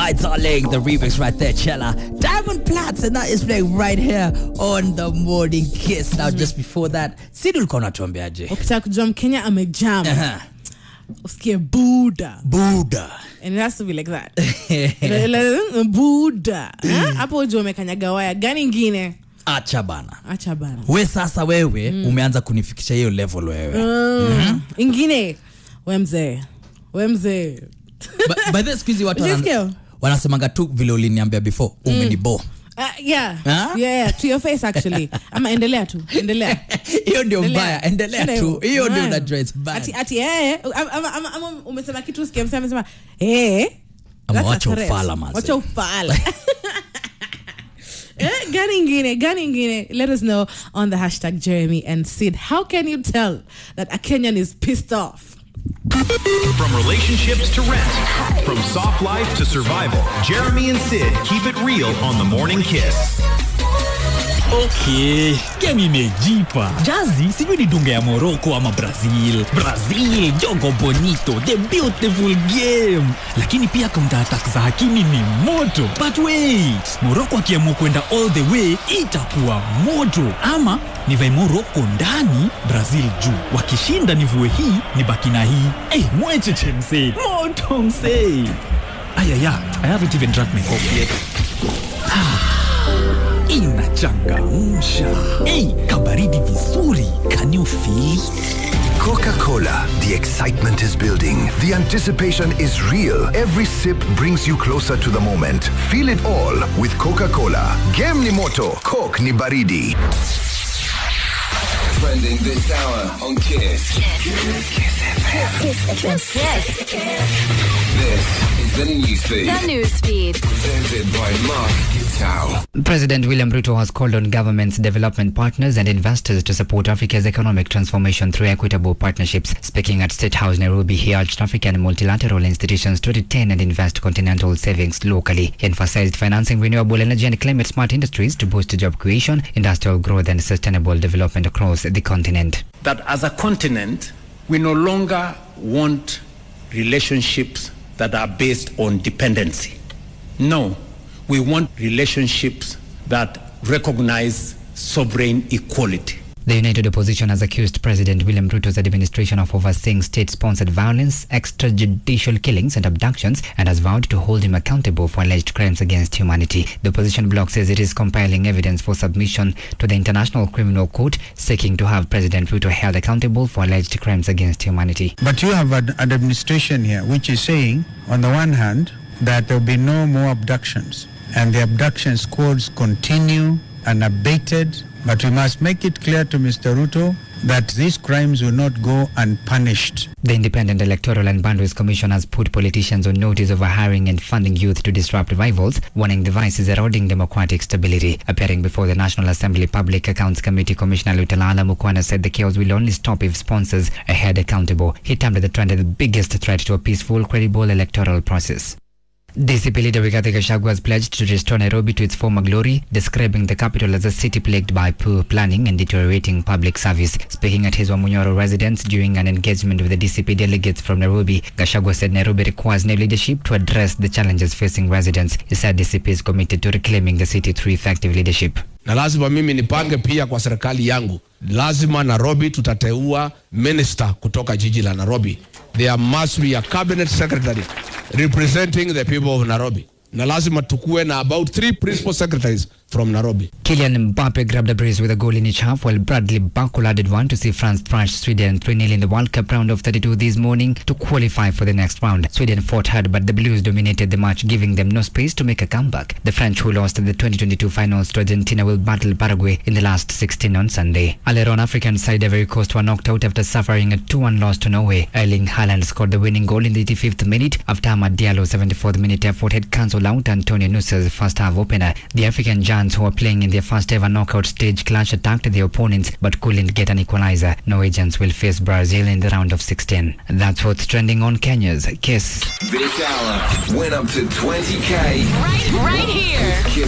Darling, the remix right there, Chella. Diamond Platts, and that is playing right here on the Morning Kiss. Now, just before that, Sid ulikuwa unatuambiaje? Ukitaka kujua Mkenya amejam. Usikie Buddha. And it has to be like that. Buddha. Hapo ujue umekanyaga waya gani ingine? Acha bana. We sasa wewe umeanza kunifikisha hiyo level wewe. Ingine we mzee. By the squeezy watu wanasemanga tu vile uliniambia before umenibo. Yeah, to your face actually. Ama endelea tu. Hiyo ndio mbaya, endelea tu. Hiyo ndio unajua it's bad. Ati ama umesema kitu usikie amesema ama wacha ufala manze. Wacha ufala. Gani ingine. Let us know on the hashtag Jeremy and Sid. How can you tell that a Kenyan is pissed off? From relationships to rent, from soft life to survival, Jeremy and Sid keep it real on the Morning Kiss. Okay, game imejipa. Jazi, sijui ni dunga ya Morocco ama Brazil, jogo bonito, the beautiful game. Lakini pia counter attack za Hakimi ni moto. But wait, Morocco akiamua kwenda all the way, itakuwa moto. Ama nivae Morocco ndani, Brazil juu. Wakishinda nivue hii, nibaki na hii. Mwecheche msee, moto msee. Ayaya, I haven't even drank my coffee yet. Inachangamsha. Kabaridi vizuri. Can you feel? Coca-Cola. The excitement is building. The anticipation is real. Every sip brings you closer to the moment. Feel it all with Coca-Cola. Game ni moto, Coke ni baridi. Trending this hour on Kiss. Kiss FM. This is the newsfeed. The newsfeed. Presented by Mark Gitau. President William Ruto has called on governments, development partners and investors to support Africa's economic transformation through equitable partnerships. Speaking at State House, Nairobi, he urged African multilateral institutions to retain and invest continental savings locally. He emphasized financing renewable energy and climate-smart industries to boost job creation, industrial growth and sustainable development across the continent. That as a continent, we no longer want relationships that are based on dependency. No, we want relationships that recognize sovereign equality. The United Opposition has accused President William Ruto's administration of overseeing state-sponsored violence, extrajudicial killings and abductions, and has vowed to hold him accountable for alleged crimes against humanity. The opposition bloc says it is compiling evidence for submission to the International Criminal Court, seeking to have President Ruto held accountable for alleged crimes against humanity. But you have an administration here which is saying, on the one hand, that there will be no more abductions, and the abduction squads continue unabated. But we must make it clear to Mr. Ruto that these crimes will not go unpunished. The Independent Electoral and Boundaries Commission has put politicians on notice of hiring and funding youth to disrupt rivals, warning the vice is eroding democratic stability. Appearing before the National Assembly Public Accounts Committee, Commissioner Lutalala Mukwana said the chaos will only stop if sponsors are held accountable. He termed the trend the biggest threat to a peaceful, credible electoral process. DCP leader Rigathi Gachagua has pledged to restore Nairobi to its former glory, describing the capital as a city plagued by poor planning and deteriorating public service. Speaking at his Wamunyoro residence during an engagement with the DCP delegates from Nairobi, Gachagua said Nairobi requires new leadership to address the challenges facing residents. He said DCP is committed to reclaiming the city through effective leadership. Na lazima mimi nipange pia kwa serikali yangu. Lazima Nairobi tutateua minister kutoka jiji la Nairobi. There must be a cabinet secretary representing the people of Nairobi. Na lazima tukue na about 3 principal secretaries from Nairobi. Kylian Mbappe grabbed a brace with a goal in each half, while Bradley Barcola added one to see France thrash Sweden 3-0 in the World Cup round of 32 this morning to qualify for the next round. Sweden fought hard, but the Blues dominated the match, giving them no space to make a comeback. The French, who lost the 2022 finals to Argentina, will battle Paraguay in the last 16 on Sunday. Earlier on, African side Ivory Coast were knocked out after suffering a 2-1 loss to Norway. Erling Haaland scored the winning goal in the 85th minute after Amad Diallo's 74th minute effort had cancelled out Antonio Nusa's first half opener. The African giants, who were playing in their first ever knockout stage clash, attacked their opponents but couldn't get an equalizer. Norwegians will face Brazil in the round of 16. That's what's trending on Kenya's Kiss. This hour went up to 20K. Right here.